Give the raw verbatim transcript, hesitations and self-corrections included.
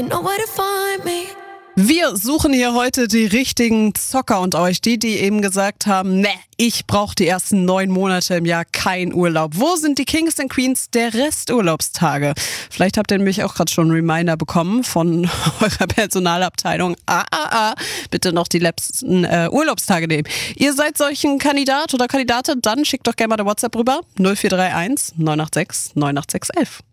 Wir suchen hier heute die richtigen Zocker und euch, die, die eben gesagt haben, ne, ich brauche die ersten neun Monate im Jahr keinen Urlaub. Wo sind die Kings and Queens der Resturlaubstage? Vielleicht habt ihr nämlich auch gerade schon einen Reminder bekommen von eurer Personalabteilung. Ah, ah, ah, bitte noch die letzten äh, Urlaubstage nehmen. Ihr seid solchen Kandidat oder Kandidatin, dann schickt doch gerne mal eine WhatsApp rüber. null vier drei eins neun acht sechs neun acht sechs eins eins.